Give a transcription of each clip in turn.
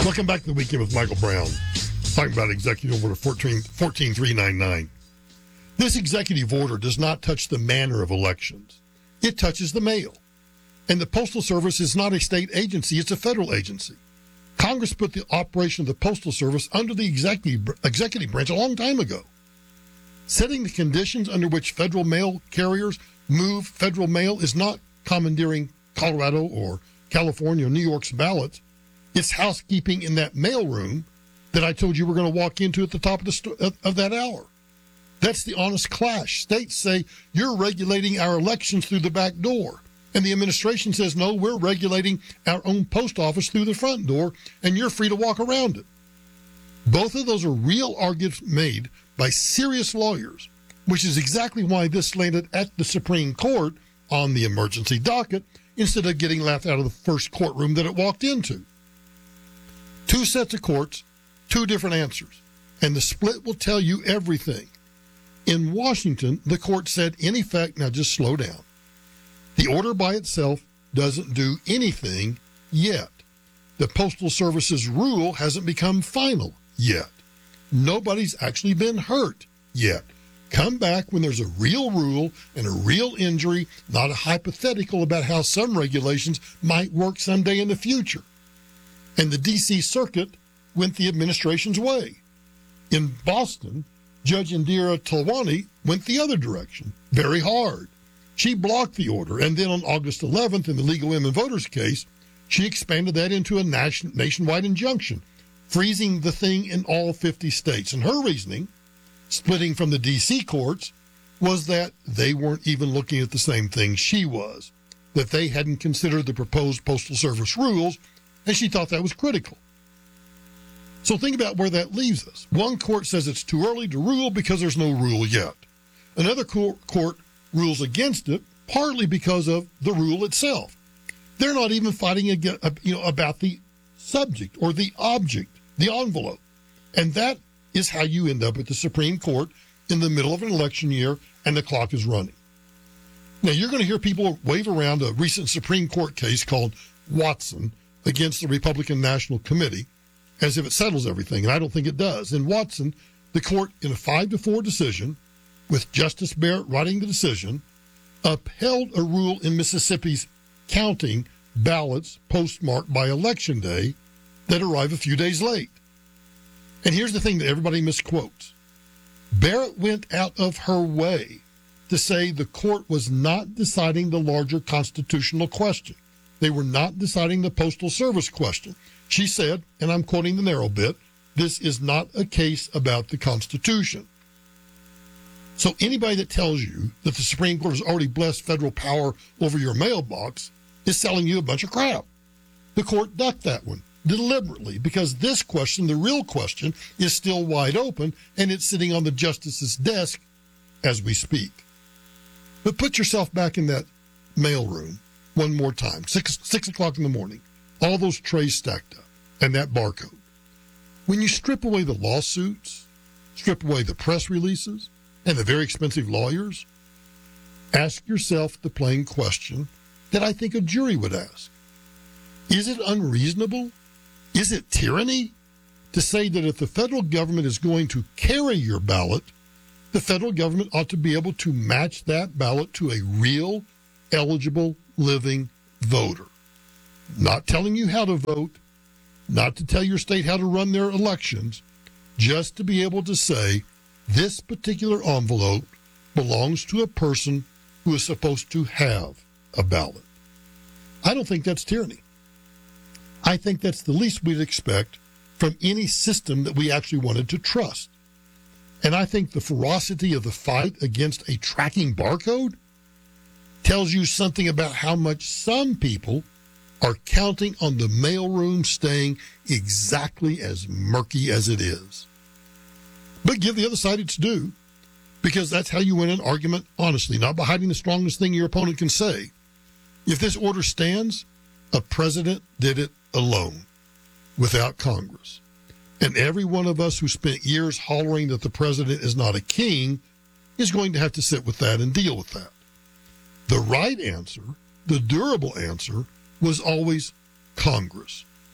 Welcome back to the Weekend with Michael Brown. Talking about Executive Order 14399. This executive order does not touch the manner of elections. It touches the mail. And the Postal Service is not a state agency, it's a federal agency. Congress put the operation of the Postal Service under the executive branch a long time ago. Setting the conditions under which federal mail carriers move federal mail is not commandeering Colorado or California or New York's ballots. It's housekeeping in that mailroom that I told you we're going to walk into at the top of that hour. That's the honest clash. States say, you're regulating our elections through the back door. And the administration says, no, we're regulating our own post office through the front door, and you're free to walk around it. Both of those are real arguments made by serious lawyers, which is exactly why this landed at the Supreme Court on the emergency docket instead of getting laughed out of the first courtroom that it walked into. Two sets of courts, two different answers, and the split will tell you everything. In Washington, the court said, in effect, now just slow down. The order by itself doesn't do anything yet. The Postal Service's rule hasn't become final yet. Nobody's actually been hurt yet. Come back when there's a real rule and a real injury, not a hypothetical about how some regulations might work someday in the future. And the D.C. Circuit went the administration's way. In Boston, Judge Indira Talwani went the other direction, very hard. She blocked the order, and then on August 11th, in the Legal Women Voters case, she expanded that into a nationwide injunction, freezing the thing in all 50 states. And her reasoning, splitting from the D.C. courts, was that they weren't even looking at the same thing she was, that they hadn't considered the proposed Postal Service rules, and she thought that was critical. So think about where that leaves us. One court says it's too early to rule because there's no rule yet. Another court rules against it, partly because of the rule itself. They're not even fighting about the subject or the object, the envelope. And that is how you end up at the Supreme Court in the middle of an election year and the clock is running. Now, you're going to hear people wave around a recent Supreme Court case called Watson against the Republican National Committee as if it settles everything, and I don't think it does. In Watson, the court, in a 5-4 decision, with Justice Barrett writing the decision, upheld a rule in Mississippi's counting ballots postmarked by Election Day that arrive a few days late. And here's the thing that everybody misquotes. Barrett went out of her way to say the court was not deciding the larger constitutional question. They were not deciding the Postal Service question. She said, and I'm quoting the narrow bit, this is not a case about the Constitution. So anybody that tells you that the Supreme Court has already blessed federal power over your mailbox is selling you a bunch of crap. The court ducked that one deliberately because this question, the real question, is still wide open, and it's sitting on the justice's desk as we speak. But put yourself back in that mailroom one more time, 6 o'clock in the morning, all those trays stacked up, and that barcode. When you strip away the lawsuits, strip away the press releases, and the very expensive lawyers, ask yourself the plain question that I think a jury would ask. Is it unreasonable? Is it tyranny to say that if the federal government is going to carry your ballot, the federal government ought to be able to match that ballot to a real, eligible, living voter? Not telling you how to vote, not to tell your state how to run their elections, just to be able to say, this particular envelope belongs to a person who is supposed to have a ballot. I don't think that's tyranny. I think that's the least we'd expect from any system that we actually wanted to trust. And I think the ferocity of the fight against a tracking barcode tells you something about how much some people are counting on the mailroom staying exactly as murky as it is. But give the other side its due, because that's how you win an argument honestly, not by hiding the strongest thing your opponent can say. If this order stands, a president did it alone, without Congress. And every one of us who spent years hollering that the president is not a king is going to have to sit with that and deal with that. The right answer, the durable answer, was always Congress.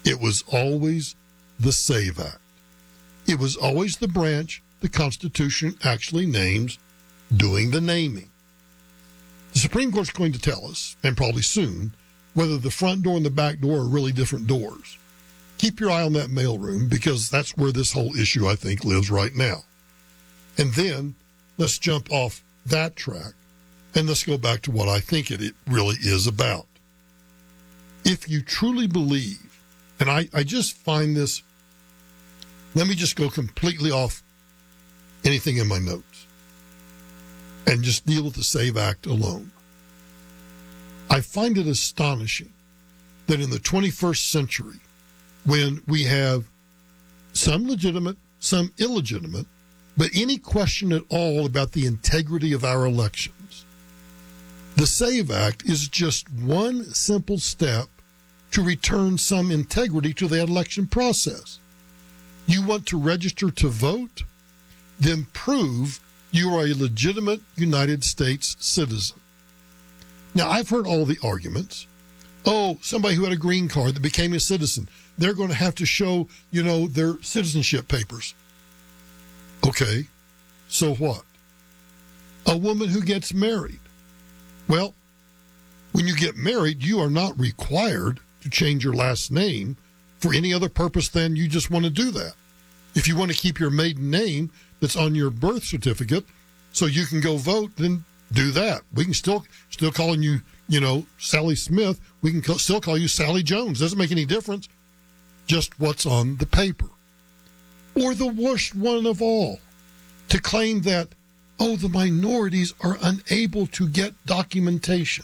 It was always the SAVE Act. It was always the branch the Constitution actually names doing the naming. The Supreme Court's going to tell us, and probably soon, whether the front door and the back door are really different doors. Keep your eye on that mailroom, because that's where this whole issue, I think, lives right now. And then let's jump off that track and let's go back to what I think it really is about. If you truly believe, and I just find this, let me just go completely off anything in my notes and just deal with the SAVE Act alone. I find it astonishing that in the 21st century, when we have some legitimate, some illegitimate, but any question at all about the integrity of our elections, the SAVE Act is just one simple step to return some integrity to the election process. You want to register to vote? Then prove you are a legitimate United States citizen. Now, I've heard all the arguments. Oh, somebody who had a green card that became a citizen, they're going to have to show, their citizenship papers. Okay, so what? A woman who gets married. Well, when you get married, you are not required to change your last name for any other purpose than you just want to do that. If you want to keep your maiden name that's on your birth certificate so you can go vote, then do that. We can still calling you, Sally Smith. We can still call you Sally Jones. Doesn't make any difference. Just what's on the paper. Or the worst one of all, to claim that, the minorities are unable to get documentation.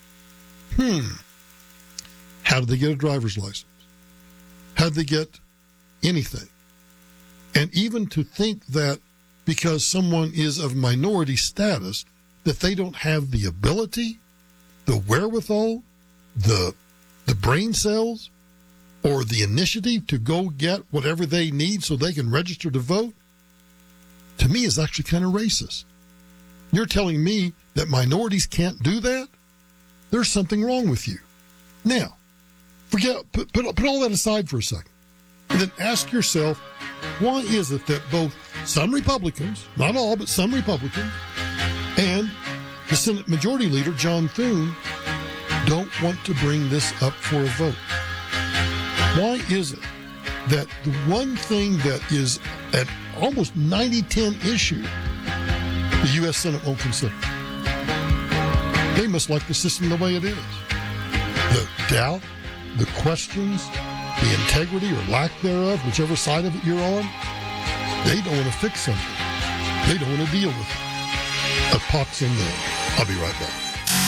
How did they get a driver's license? How did they get anything? And even to think that because someone is of minority status, that they don't have the ability, the wherewithal, the brain cells, or the initiative to go get whatever they need so they can register to vote, to me is actually kind of racist. You're telling me that minorities can't do that? There's something wrong with you. Now, put all that aside for a second, and then ask yourself, why is it that both some Republicans, not all, but some Republicans, and the Senate Majority Leader, John Thune, don't want to bring this up for a vote? Why is it that the one thing that is at almost 90-10 issue, the U.S. Senate won't consider? They must like the system the way it is. The doubt, the questions, the integrity or lack thereof, whichever side of it you're on, they don't want to fix something. They don't want to deal with it. A pox in there. I'll be right back.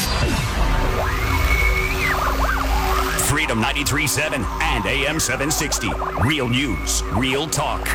Freedom 93.7 and AM 760. Real news, real talk.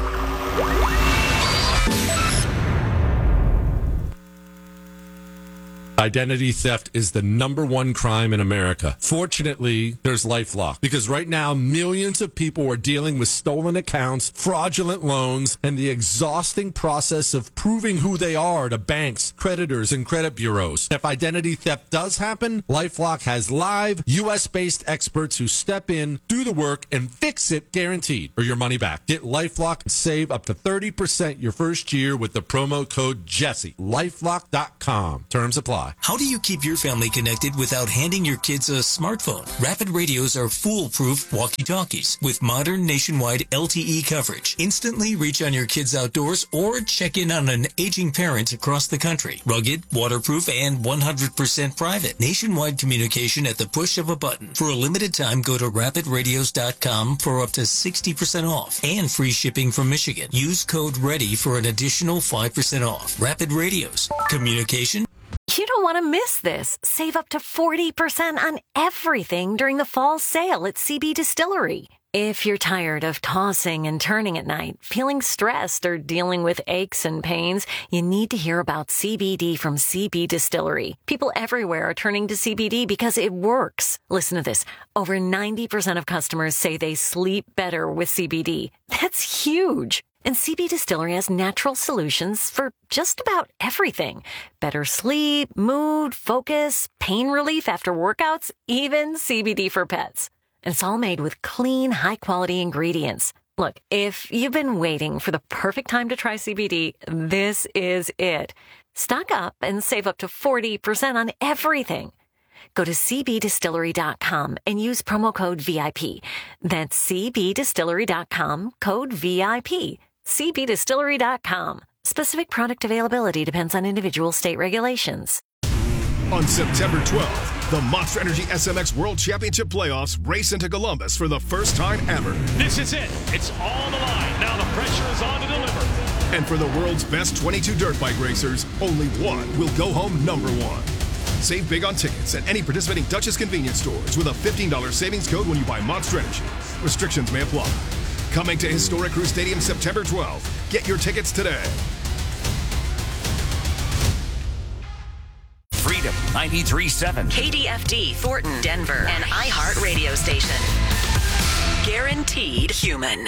Identity theft is the #1 crime in America. Fortunately, there's LifeLock, because right now millions of people are dealing with stolen accounts, fraudulent loans, and the exhausting process of proving who they are to banks, creditors, and credit bureaus. If identity theft does happen, LifeLock has live U.S.-based experts who step in, do the work, and fix it guaranteed, or your money back. Get LifeLock and save up to 30% your first year with the promo code Jesse. LifeLock.com. Terms apply. How do you keep your family connected without handing your kids a smartphone? Rapid Radios are foolproof walkie-talkies with modern nationwide LTE coverage. Instantly reach on your kids outdoors or check in on an aging parent across the country. Rugged, waterproof, and 100% private. Nationwide communication at the push of a button. For a limited time, go to rapidradios.com for up to 60% off and free shipping from Michigan. Use code READY for an additional 5% off. Rapid Radios. Communication. You don't want to miss this. Save up to 40% on everything during the fall sale at CB Distillery. If you're tired of tossing and turning at night, feeling stressed, or dealing with aches and pains, you need to hear about CBD from CB Distillery. People everywhere are turning to CBD because it works. Listen to this. Over 90% of customers say they sleep better with CBD. That's huge. And CB Distillery has natural solutions for just about everything. Better sleep, mood, focus, pain relief after workouts, even CBD for pets. And it's all made with clean, high-quality ingredients. Look, if you've been waiting for the perfect time to try CBD, this is it. Stock up and save up to 40% on everything. Go to cbdistillery.com and use promo code VIP. That's cbdistillery.com, code VIP. cbdistillery.com. Specific product availability depends on individual state regulations. On September 12th, the Monster Energy SMX World Championship Playoffs race into Columbus for the first time ever. This is it. It's on the line. Now the pressure is on to deliver. And for the world's best 22 dirt bike racers, only one will go home number one. Save big on tickets at any participating Duchess convenience stores with a $15 savings code when you buy Monster Energy. Restrictions may apply. Coming to Historic Crew Stadium September 12th. Get your tickets today. Freedom 93.7. KDFD, Thornton, Denver, an iHeart radio station. Guaranteed human.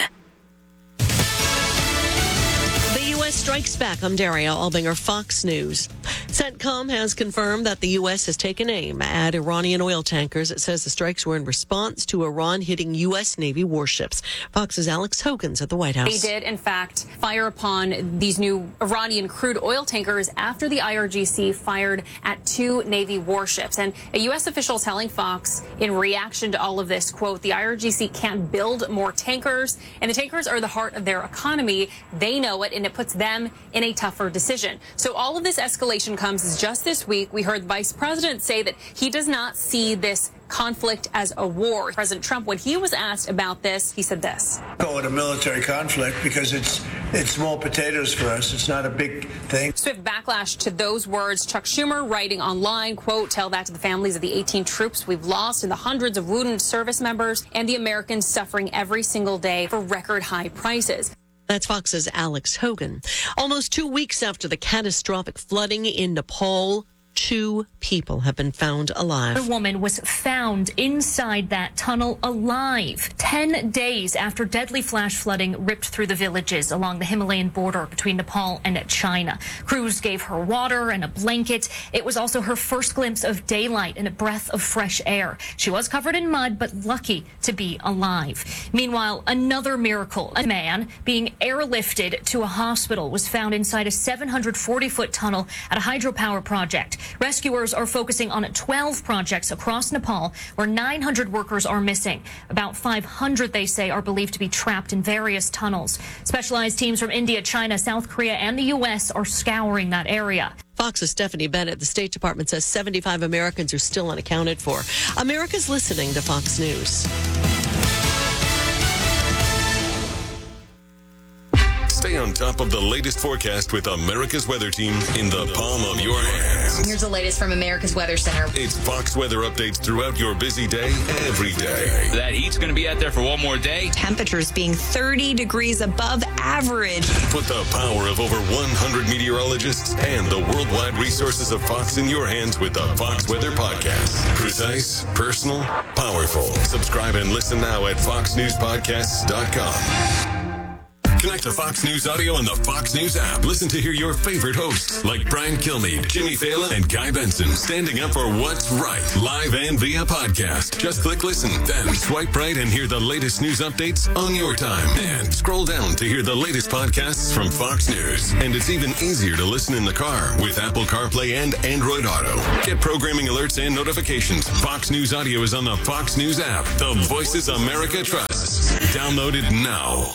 The U.S. strikes back. I'm Daria Albinger, Fox News. CENTCOM has confirmed that the U.S. has taken aim at Iranian oil tankers. It says the strikes were in response to Iran hitting U.S. Navy warships. Fox's Alex Hogan's at the White House. They did, in fact, fire upon these new Iranian crude oil tankers after the IRGC fired at 2 Navy warships. And a U.S. official telling Fox in reaction to all of this, quote, the IRGC can't build more tankers, and the tankers are the heart of their economy. They know it, and it puts them in a tougher decision. So all of this escalation comes as just this week we heard the vice president say that he does not see this conflict as a war. President Trump, when he was asked about this, he said this. Call it a military conflict because it's small potatoes for us. It's not a big thing. Swift backlash to those words. Chuck Schumer writing online, quote, tell that to the families of the 18 troops we've lost and the hundreds of wounded service members and the Americans suffering every single day for record high prices. That's Fox's Alex Hogan. Almost 2 weeks after the catastrophic flooding in Nepal, 2 people have been found alive. A woman was found inside that tunnel alive 10 days after deadly flash flooding ripped through the villages along the Himalayan border between Nepal and China. Crews gave her water and a blanket. It was also her first glimpse of daylight and a breath of fresh air. She was covered in mud, but lucky to be alive. Meanwhile, another miracle. A man being airlifted to a hospital was found inside a 740-foot tunnel at a hydropower project. Rescuers are focusing on 12 projects across Nepal where 900 workers are missing. About 500, they say, are believed to be trapped in various tunnels. Specialized teams from India, China, South Korea, and the U.S. are scouring that area. Fox's Stephanie Bennett. The State Department says 75 Americans are still unaccounted for. America's listening to Fox News. Stay on top of the latest forecast with America's Weather Team in the palm of your hands. Here's the latest from America's Weather Center. It's Fox weather updates throughout your busy day, every day. That heat's going to be out there for one more day. Temperatures being 30 degrees above average. Put the power of over 100 meteorologists and the worldwide resources of Fox in your hands with the Fox Weather Podcast. Precise, personal, powerful. Subscribe and listen now at foxnewspodcasts.com. Connect to Fox News Audio on the Fox News app. Listen to hear your favorite hosts like Brian Kilmeade, Jimmy Fallon, and Guy Benson standing up for what's right, live and via podcast. Just click listen, then swipe right and hear the latest news updates on your time. And scroll down to hear the latest podcasts from Fox News. And it's even easier to listen in the car with Apple CarPlay and Android Auto. Get programming alerts and notifications. Fox News Audio is on the Fox News app. The voices America trusts. Download it now.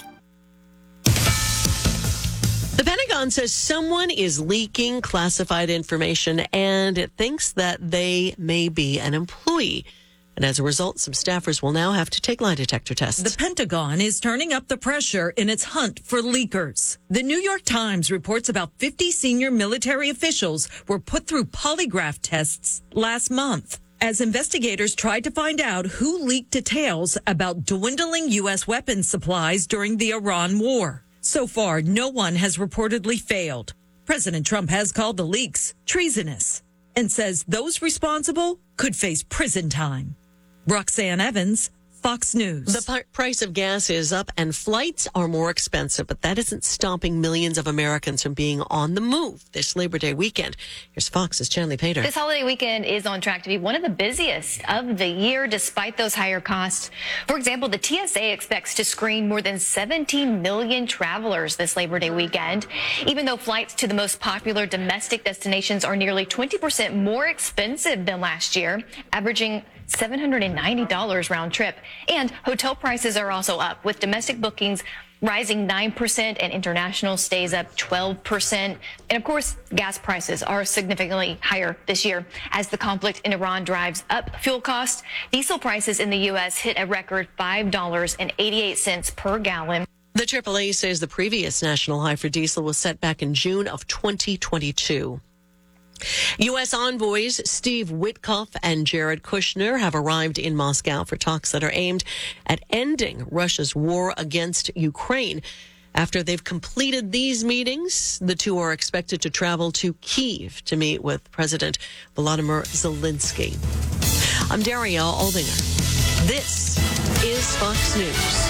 The Pentagon says someone is leaking classified information, and it thinks that they may be an employee. And as a result, some staffers will now have to take lie detector tests. The Pentagon is turning up the pressure in its hunt for leakers. The New York Times reports about 50 senior military officials were put through polygraph tests last month as investigators tried to find out who leaked details about dwindling U.S. weapons supplies during the Iran war. So far, no one has reportedly failed. President Trump has called the leaks treasonous and says those responsible could face prison time. Roxanne Evans, Fox News. The price of gas is up and flights are more expensive, but that isn't stopping millions of Americans from being on the move this Labor Day weekend. Here's Fox's Chanley Pater. This holiday weekend is on track to be one of the busiest of the year despite those higher costs. For example, the TSA expects to screen more than 17 million travelers this Labor Day weekend, even though flights to the most popular domestic destinations are nearly 20% more expensive than last year, averaging $790 round trip. And hotel prices are also up, with domestic bookings rising 9% and international stays up 12%. And of course, gas prices are significantly higher this year as the conflict in Iran drives up fuel costs. Diesel prices in the U.S. hit a record $5.88 per gallon. The AAA says the previous national high for diesel was set back in June of 2022. U.S. envoys Steve Witkoff and Jared Kushner have arrived in Moscow for talks that are aimed at ending Russia's war against Ukraine. After they've completed these meetings, the two are expected to travel to Kyiv to meet with President Volodymyr Zelensky. I'm Daria Aldinger. This is Fox News.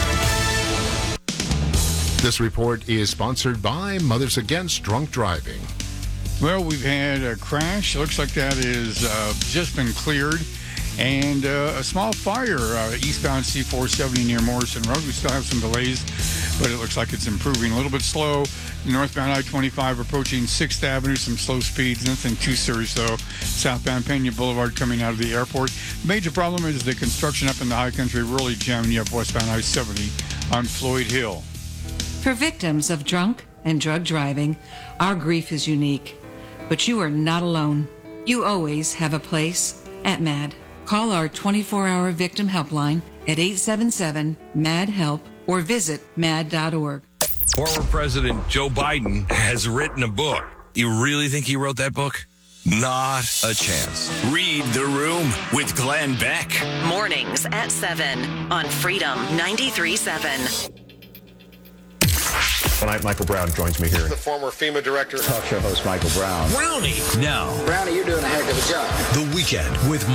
This report is sponsored by Mothers Against Drunk Driving. Well, we've had a crash. Looks like that is just been cleared. And a small fire eastbound C470 near Morrison Road. We still have some delays, but it looks like it's improving. A little bit slow. Northbound I-25 approaching 6th Avenue. Some slow speeds. Nothing too serious, though. Southbound Pena Boulevard coming out of the airport. Major problem is the construction up in the high country really jamming you up westbound I-70 on Floyd Hill. For victims of drunk and drug driving, our grief is unique. But you are not alone. You always have a place at MAD. Call our 24-hour victim helpline at 877-MAD-HELP or visit mad.org. Former President Joe Biden has written a book. You really think he wrote that book? Not a chance. Read The Room with Glenn Beck. Mornings at 7 on Freedom 93.7. Tonight, Michael Brown joins me here. The former FEMA director. Talk show host Michael Brown. Brownie. Now. Brownie, you're doing a heck of a job. The Weekend with